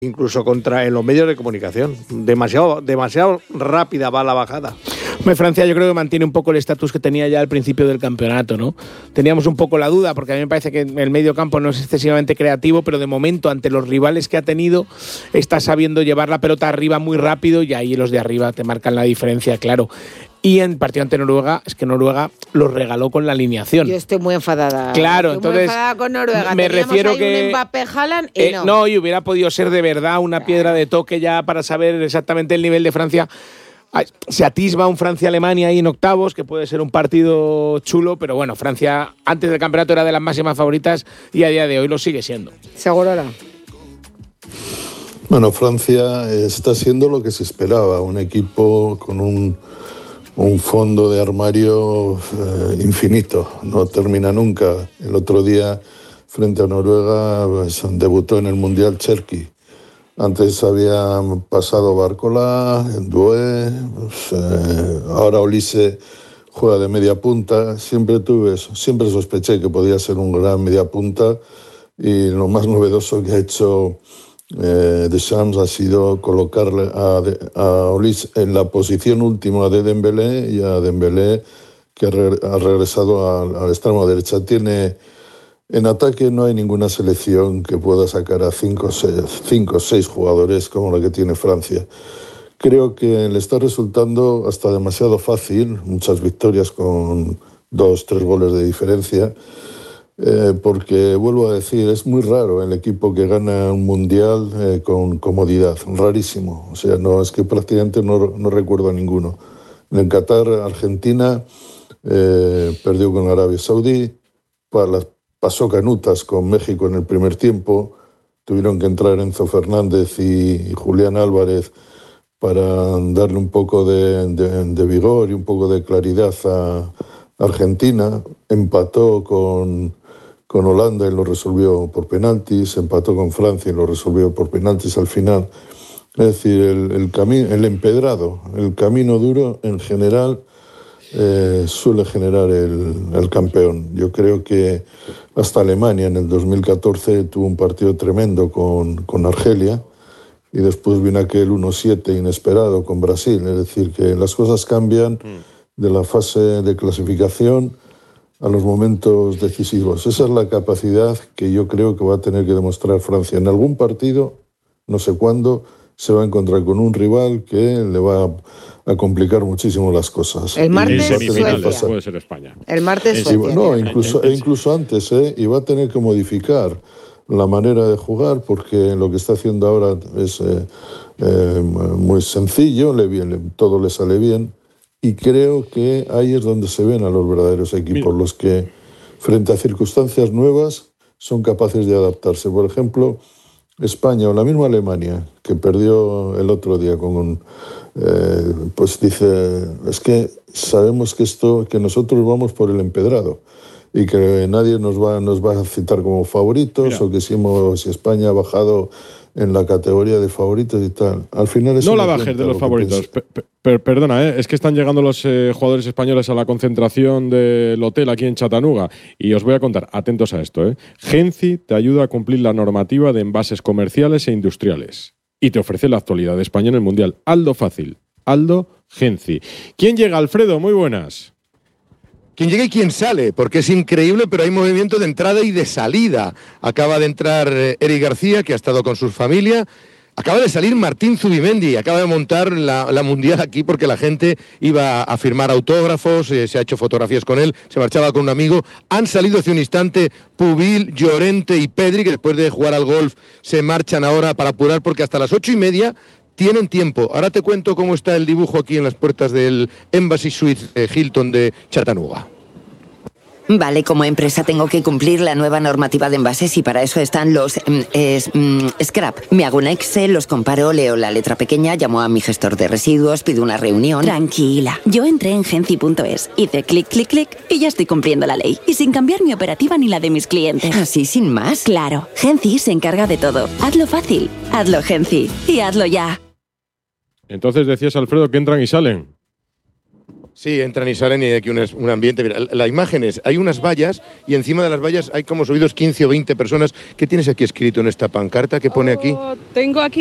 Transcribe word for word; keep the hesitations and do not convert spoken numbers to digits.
incluso contra en los medios de comunicación. Demasiado, demasiado rápida va la bajada. Francia yo creo que mantiene un poco el estatus que tenía ya al principio del campeonato, ¿no? Teníamos un poco la duda, porque a mí me parece que el medio campo no es excesivamente creativo, pero de momento, ante los rivales que ha tenido, está sabiendo llevar la pelota arriba muy rápido y ahí los de arriba te marcan la diferencia, claro. Y en partido ante Noruega, es que Noruega los regaló con la alineación. Yo estoy muy enfadada. Claro, estoy entonces. Muy enfadada con Noruega. Me Teníamos refiero ahí que. Un Mbappé Haaland y eh, no. no, y hubiera podido ser de verdad una claro. piedra de toque ya para saber exactamente el nivel de Francia. Se atisba un Francia-Alemania ahí en octavos, que puede ser un partido chulo, pero bueno, Francia antes del campeonato era de las máximas favoritas y a día de hoy lo sigue siendo. ¿Seguro no? Bueno, Francia está siendo lo que se esperaba, un equipo con un, un fondo de armario eh, infinito, no termina nunca. El otro día, frente a Noruega, pues, debutó en el Mundial Cherki. Antes había pasado Barcola, Doué, pues, eh, ahora Olise juega de media punta. Siempre tuve eso, siempre sospeché que podía ser un gran media punta y lo más novedoso que ha hecho eh, Deschamps ha sido colocarle a, a Olise en la posición última de Dembélé y a Dembélé que ha regresado al, al extremo derecha. Tiene... En ataque no hay ninguna selección que pueda sacar a cinco o seis jugadores como la que tiene Francia. Creo que le está resultando hasta demasiado fácil, muchas victorias con dos, tres goles de diferencia, eh, porque, vuelvo a decir, es muy raro el equipo que gana un mundial eh, con comodidad, rarísimo. O sea, no es que prácticamente no, no recuerdo a ninguno. En Qatar, Argentina eh, perdió con Arabia Saudí, para las pasó canutas con México en el primer tiempo, tuvieron que entrar Enzo Fernández y Julián Álvarez para darle un poco de, de, de vigor y un poco de claridad a Argentina, empató con, con Holanda y lo resolvió por penaltis, empató con Francia y lo resolvió por penaltis al final. Es decir, el, el, cami- el empedrado, el camino duro en general Eh, suele generar el, el campeón. Yo creo que hasta Alemania en el dos mil catorce tuvo un partido tremendo con, con Argelia y después vino aquel uno siete inesperado con Brasil. Es decir, que las cosas cambian de la fase de clasificación a los momentos decisivos. Esa es la capacidad que yo creo que va a tener que demostrar Francia. En algún partido, no sé cuándo, se va a encontrar con un rival que le va a a complicar muchísimo las cosas. El martes Suecia. Puede ser España. El martes sí, Suecia. No, incluso, e incluso antes, ¿eh? Y va a tener que modificar la manera de jugar porque lo que está haciendo ahora es eh, eh, muy sencillo, le viene, todo le sale bien y creo que ahí es donde se ven a los verdaderos equipos, Mira. los que frente a circunstancias nuevas son capaces de adaptarse. Por ejemplo, España o la misma Alemania, que perdió el otro día con un... Eh, pues dice, es que sabemos que esto, que nosotros vamos por el empedrado y que nadie nos va, nos va a citar como favoritos. Mira. O que si, hemos, si España ha bajado en la categoría de favoritos y tal. Al final es no la bajes de los favoritos. Per, per, perdona, ¿eh? Es que están llegando los eh, jugadores españoles a la concentración del hotel aquí en Chattanooga y os voy a contar, atentos a esto, ¿eh? Genci te ayuda a cumplir la normativa de envases comerciales e industriales y te ofrece la actualidad de España en el Mundial. Aldo Fácil, Aldo Genci. ¿Quién llega, Alfredo? Muy buenas. Quién llega y quién sale, porque es increíble, pero hay movimiento de entrada y de salida. Acaba de entrar Eric García, que ha estado con su familia. Acaba de salir Martín Zubimendi, acaba de montar la, la Mundial aquí porque la gente iba a firmar autógrafos, eh, se ha hecho fotografías con él, se marchaba con un amigo. Han salido hace un instante Pubil, Llorente y Pedri, que después de jugar al golf se marchan ahora para apurar porque hasta las ocho y media tienen tiempo. Ahora te cuento cómo está el dibujo aquí en las puertas del Embassy Suites eh, Hilton de Chattanooga. Vale, como empresa tengo que cumplir la nueva normativa de envases y para eso están los mm, es, mm, scrap. Me hago un Excel, los comparo, leo la letra pequeña, llamo a mi gestor de residuos, pido una reunión. Tranquila, yo entré en genci punto es, hice clic, clic, clic y ya estoy cumpliendo la ley. Y sin cambiar mi operativa ni la de mis clientes. ¿Así sin más? Claro, Genci se encarga de todo. Hazlo fácil, hazlo Genci y hazlo ya. Entonces decías, Alfredo, que entran y salen. Sí, entran y salen y hay aquí un, un ambiente. Mira, la, la imagen es, hay unas vallas y encima de las vallas hay como subidos quince o veinte personas. ¿Qué tienes aquí escrito en esta pancarta? ¿Qué pone aquí? Oh, tengo aquí